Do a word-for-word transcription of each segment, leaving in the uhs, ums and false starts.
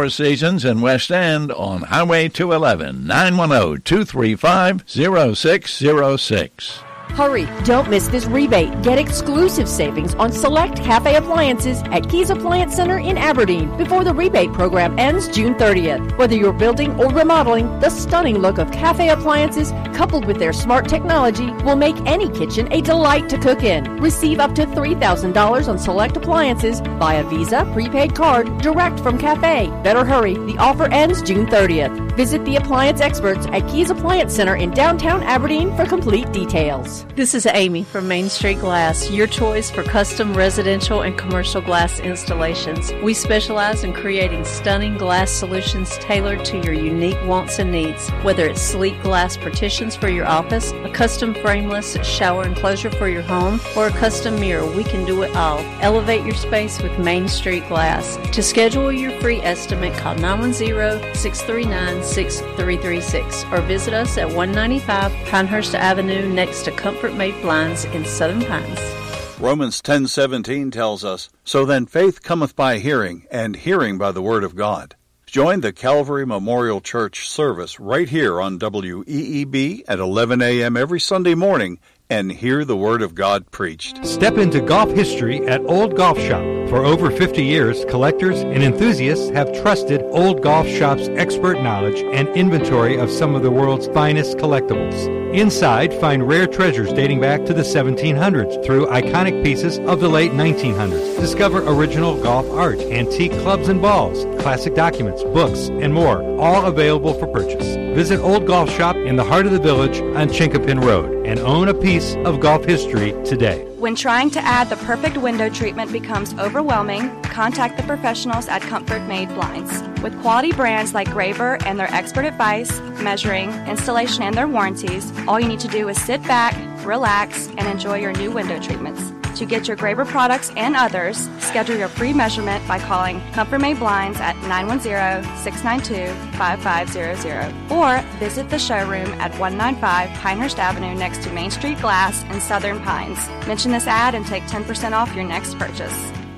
Four Seasons in West End on Highway two eleven, nine one zero, two three five, zero six zero six. Hurry, don't miss this rebate. Get exclusive savings on select cafe appliances at Keys Appliance Center in Aberdeen before the rebate program ends June thirtieth. Whether you're building or remodeling, the stunning look of cafe appliances coupled with their smart technology will make any kitchen a delight to cook in. Receive up to three thousand dollars on select appliances via Visa prepaid card direct from cafe. Better hurry, the offer ends June thirtieth. Visit the appliance experts at Keys Appliance Center in downtown Aberdeen for complete details. This is Amy from Main Street Glass, your choice for custom residential and commercial glass installations. We specialize in creating stunning glass solutions tailored to your unique wants and needs. Whether it's sleek glass partitions for your office, a custom frameless shower enclosure for your home, or a custom mirror, we can do it all. Elevate your space with Main Street Glass. To schedule your free estimate, call nine one zero, six three nine, six three three six or visit us at one ninety-five Pinehurst Avenue next to Comfort Made Blinds in Southern Pines. Romans ten seventeen tells us, "So then faith cometh by hearing, and hearing by the word of God." Join the Calvary Memorial Church service right here on W E E B at eleven a.m. every Sunday morning and hear the Word of God preached. Step into golf history at Old Golf Shop. For over fifty years, collectors and enthusiasts have trusted Old Golf Shop's expert knowledge and inventory of some of the world's finest collectibles. Inside, find rare treasures dating back to the seventeen hundreds through iconic pieces of the late nineteen hundreds. Discover original golf art, antique clubs and balls, classic documents, books, and more, all available for purchase. Visit Old Golf Shop in the heart of the village on Chinkapin Road and own a piece of golf history today. When trying to add the perfect window treatment becomes overwhelming, contact the professionals at Comfort Made Blinds. With quality brands like Graver and their expert advice, measuring, installation, and their warranties, all you need to do is sit back, relax, and enjoy your new window treatments. To get your Graver products and others, schedule your free measurement by calling Comfort Made Blinds at nine one zero, six nine two, five five zero zero or visit the showroom at one ninety-five Pinehurst Avenue next to Main Street Glass in Southern Pines. Mention this ad and take ten percent off your next purchase.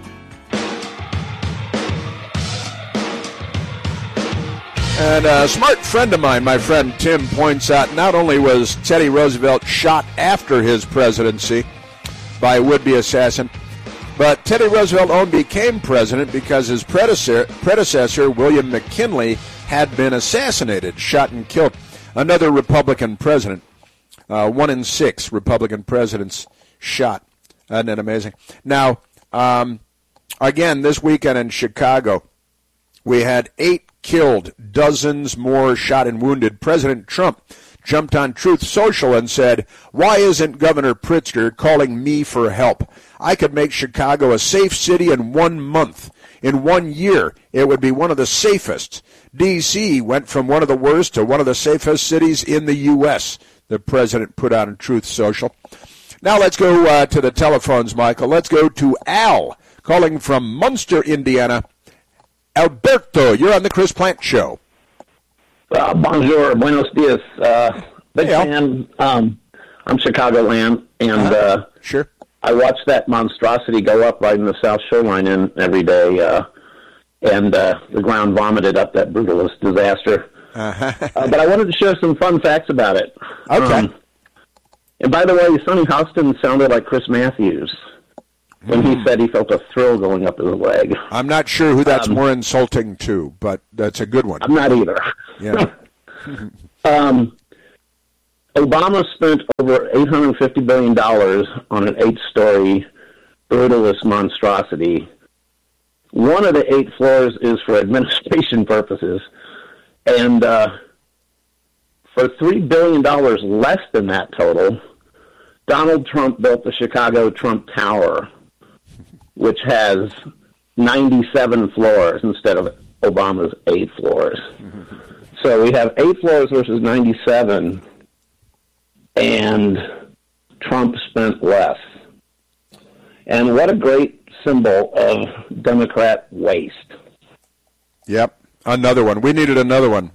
And a smart friend of mine, my friend Tim, points out not only was Teddy Roosevelt shot after his presidency by a would-be assassin, but Teddy Roosevelt only became president because his predecessor, predecessor, William McKinley, had been assassinated, shot and killed. Another Republican president. Uh, one in six Republican presidents shot. Isn't that amazing? Now, um, again, this weekend in Chicago, we had eight killed, dozens more shot and wounded. President Trump jumped on Truth Social and said, "Why isn't Governor Pritzker calling me for help? I could make Chicago a safe city in one month. In one year, it would be one of the safest." D C went from one of the worst to one of the safest cities in the U S, the president put out on Truth Social. Now let's go uh, to the telephones, Michael. Let's go to Al, calling from Munster, Indiana. Alberto, you're on the Chris Plant Show. Uh, bonjour, buenos dias. Uh, big hey, fan. Um, I'm Chicagoland, and uh-huh. uh, sure. I watch that monstrosity go up right in the South Shoreline in every day, uh, and uh, the ground vomited up that brutalist disaster. Uh-huh. uh, but I wanted to share some fun facts about it. Okay. Um, and by the way, Sonny Houston sounded like Chris Matthews when he said he felt a thrill going up his leg. I'm not sure who that's um, more insulting to, but that's a good one. I'm not either. Yeah. um, Obama spent over eight hundred fifty billion dollars on an eight-story brutalist monstrosity. One of the eight floors is for administration purposes, and uh, for three billion dollars less than that total, Donald Trump built the Chicago Trump Tower, which has ninety-seven floors instead of Obama's eight floors. So we have eight floors versus ninety-seven, and Trump spent less. And what a great symbol of Democrat waste. Yep, another one. We needed another one.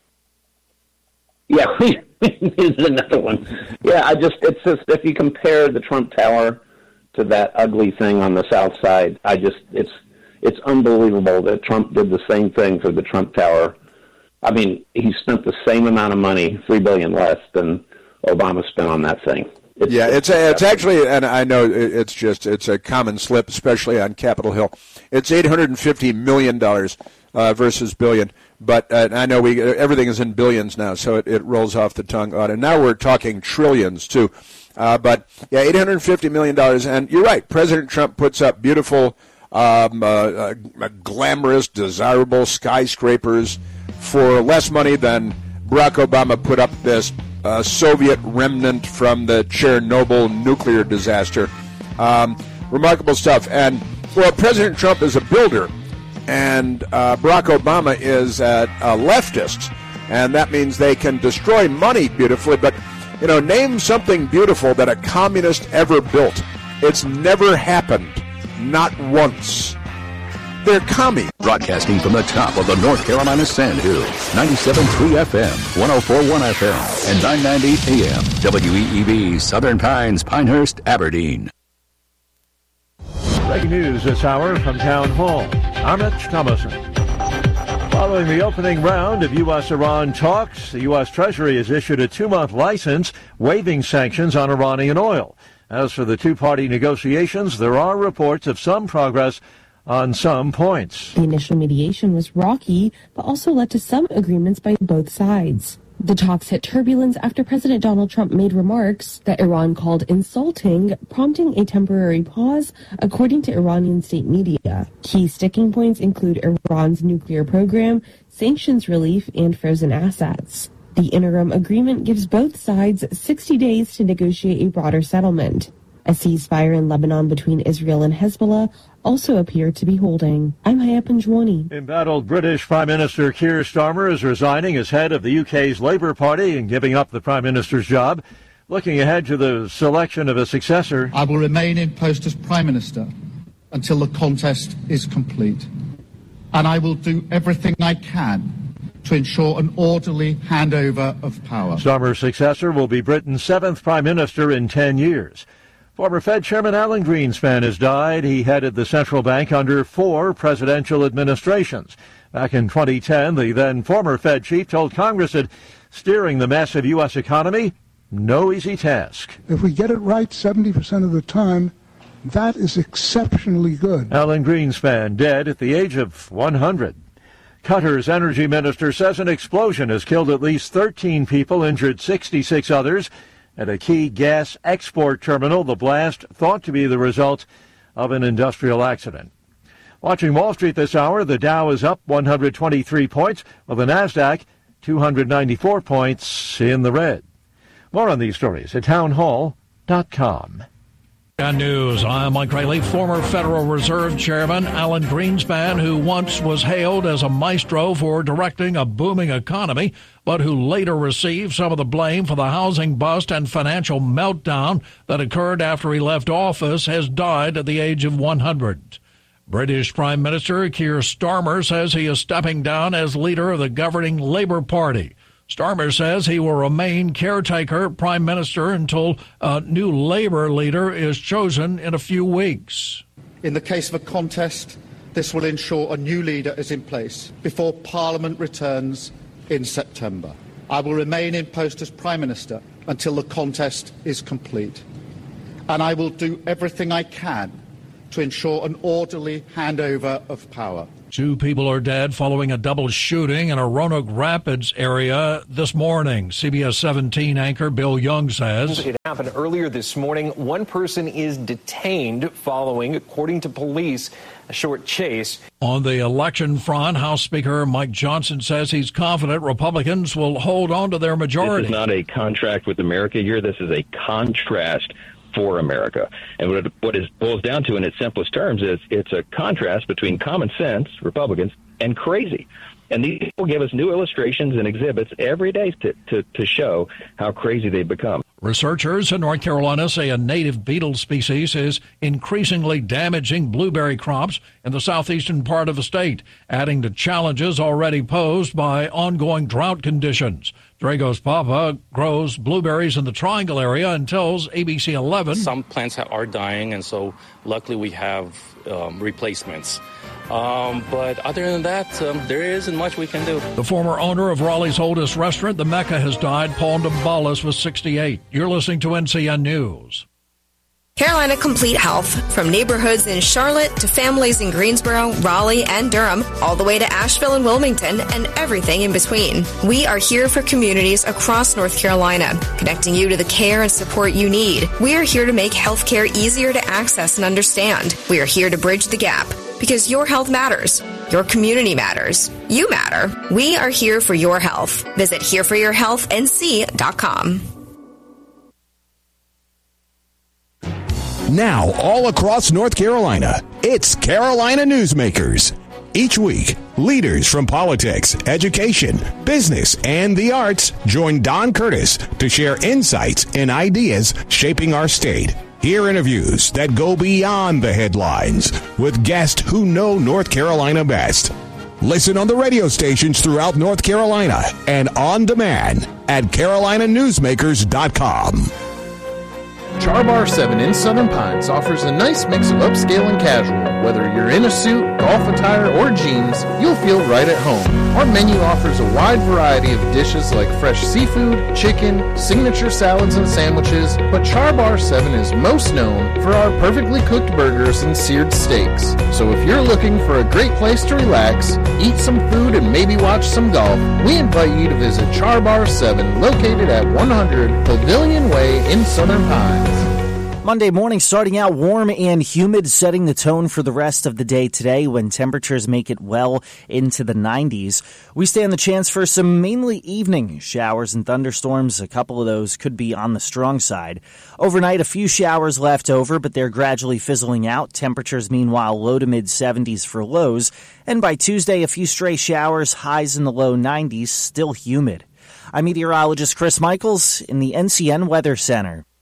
Yeah, we needed another one. Yeah, I just, it's just, if you compare the Trump Tower to that ugly thing on the south side, I just, it's it's unbelievable that Trump did the same thing for the Trump Tower. I mean, he spent the same amount of money, three billion dollars less than Obama spent on that thing. It's, yeah, it's a, it's actually, and I know it's just it's a common slip, especially on Capitol Hill. It's eight hundred fifty million dollars uh, versus billion, but uh, I know we everything is in billions now, so it, it rolls off the tongue. And now we're talking trillions too. Uh, but yeah, eight hundred fifty million dollars, and you're right. President Trump puts up beautiful, um, uh, uh, glamorous, desirable skyscrapers for less money than Barack Obama put up this Uh, Soviet remnant from the Chernobyl nuclear disaster. Um, remarkable stuff. And, well, President Trump is a builder, and uh, Barack Obama is a, a leftist, and that means they can destroy money beautifully. But, you know, name something beautiful that a communist ever built. It's never happened. Not once. They're commies. Broadcasting from the top of the North Carolina Sand Hills, ninety-seven point three F M, one oh four point one F M, and nine ninety A M, W E E B, Southern Pines, Pinehurst, Aberdeen. Breaking news this hour from Town Hall. I'm Rich Thomason. Following the opening round of U S Iran talks, the U S Treasury has issued a two-month license waiving sanctions on Iranian oil. As for the two-party negotiations, there are reports of some progress on some points. The initial mediation was rocky, but also led to some agreements by both sides. The talks hit turbulence after President Donald Trump made remarks that Iran called insulting, prompting a temporary pause, according to Iranian state media. Key sticking points include Iran's nuclear program, sanctions relief, and frozen assets. The interim agreement gives both sides sixty days to negotiate a broader settlement. A ceasefire in Lebanon between Israel and Hezbollah also appeared to be holding. I'm Haya Panjwani. Embattled British Prime Minister Keir Starmer is resigning as head of the U K's Labour Party and giving up the Prime Minister's job. Looking ahead to the selection of a successor. I will remain in post as Prime Minister until the contest is complete. And I will do everything I can to ensure an orderly handover of power. Starmer's successor will be Britain's seventh Prime Minister in ten years. Former Fed Chairman Alan Greenspan has died. He headed the central bank under four presidential administrations. Back in twenty ten, the then former Fed chief told Congress that steering the massive U S economy, no easy task. If we get it right seventy percent of the time, that is exceptionally good. Alan Greenspan, dead at the age of one hundred. Qatar's energy minister says an explosion has killed at least thirteen people, injured sixty-six others. At a key gas export terminal, the blast thought to be the result of an industrial accident. Watching Wall Street this hour, the Dow is up one hundred twenty-three points, while the Nasdaq two hundred ninety-four points in the red. More on these stories at townhall dot com. On News, I'm Mike Riley. Former Federal Reserve Chairman Alan Greenspan, who once was hailed as a maestro for directing a booming economy, but who later received some of the blame for the housing bust and financial meltdown that occurred after he left office, has died at the age of one hundred. British Prime Minister Keir Starmer says he is stepping down as leader of the governing Labour Party. Starmer says he will remain caretaker prime minister until a new Labour leader is chosen in a few weeks. In the case of a contest, this will ensure a new leader is in place before Parliament returns in September. I will remain in post as Prime Minister until the contest is complete. And I will do everything I can to ensure an orderly handover of power. Two people are dead following a double shooting in a Roanoke Rapids area this morning. C B S seventeen anchor Bill Young says it happened earlier this morning. One person is detained following, according to police, a short chase. On the election front, House Speaker Mike Johnson says he's confident Republicans will hold on to their majority. This is not a contract with America here. This is a contrast for America. And what it, what it boils down to in its simplest terms is it's a contrast between common sense, Republicans, and crazy. And these people give us new illustrations and exhibits every day to, to, to show how crazy they've become. Researchers in North Carolina say a native beetle species is increasingly damaging blueberry crops in the southeastern part of the state, adding to challenges already posed by ongoing drought conditions. Dragos Papa grows blueberries in the Triangle area and tells A B C eleven. Some plants are dying, and so luckily we have um, replacements. Um, but other than that, um, there isn't much we can do. The former owner of Raleigh's oldest restaurant, The Mecca, has died. Paul Dumbalis was sixty-eight. You're listening to N C N News. Carolina Complete Health. From neighborhoods in Charlotte to families in Greensboro, Raleigh, and Durham, all the way to Asheville and Wilmington, and everything in between. We are here for communities across North Carolina, connecting you to the care and support you need. We are here to make healthcare easier to access and understand. We are here to bridge the gap, because your health matters. Your community matters. You matter. We are here for your health. Visit here for your health N C dot com. Now, all across North Carolina, it's Carolina Newsmakers. Each week, leaders from politics, education, business, and the arts join Don Curtis to share insights and ideas shaping our state. Hear interviews that go beyond the headlines with guests who know North Carolina best. Listen on the radio stations throughout North Carolina and on demand at carolina newsmakers dot com. Char Bar seven in Southern Pines offers a nice mix of upscale and casual. Whether you're in a suit, golf attire, or jeans, you'll feel right at home. Our menu offers a wide variety of dishes like fresh seafood, chicken, signature salads and sandwiches, but Char Bar seven is most known for our perfectly cooked burgers and seared steaks. So if you're looking for a great place to relax, eat some food, and maybe watch some golf, we invite you to visit Char Bar seven, located at one hundred Pavilion Way in Southern Pines. Monday morning starting out warm and humid, setting the tone for the rest of the day today when temperatures make it well into the nineties. We stand the chance for some mainly evening showers and thunderstorms. A couple of those could be on the strong side. Overnight, a few showers left over, but they're gradually fizzling out. Temperatures, meanwhile, low to mid seventies for lows. And by Tuesday, a few stray showers, highs in the low nineties, still humid. I'm meteorologist Chris Michaels in the N C N Weather Center.